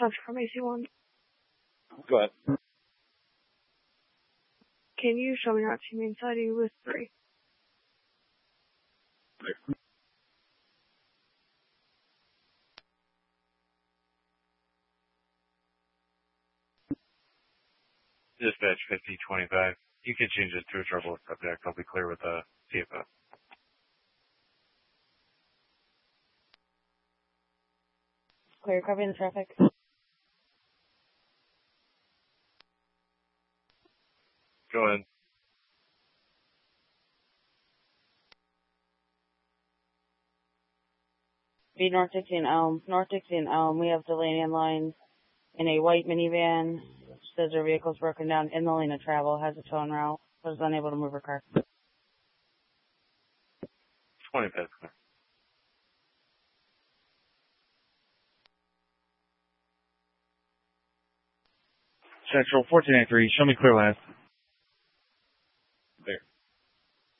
Touch from AC1. Go ahead. Can you show me your team inside you with 3? Dispatch 5025. You can change it to a trouble subject. I'll be clear with the CFO. Clear, copy the traffic. Go ahead. Be North Dixie and Elm. North Dixie and Elm, we have Delaney and Lines in a white minivan. Says her vehicle's broken down in the lane of travel, has a tow en route, but is unable to move her car. 20 past clear. Central 1483, show me clear last.